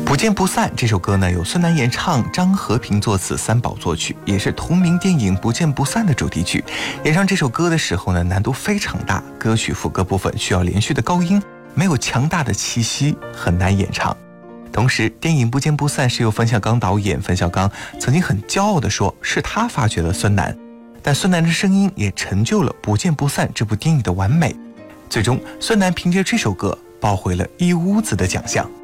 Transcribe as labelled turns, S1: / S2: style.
S1: 不见不散这首歌呢，由孙楠演唱，张和平作词，三宝作曲，也是同名电影《不见不散》的主题曲。演唱这首歌的时候呢，难度非常大，歌曲副歌部分需要连续的高音，没有强大的气息，很难演唱。同时，电影《不见不散》是由冯小刚导演，冯小刚曾经很骄傲地说，是他发掘了孙楠，但孙楠的声音也成就了《不见不散》这部电影的完美。最终，孙楠凭借这首歌抱回了一屋子的奖项。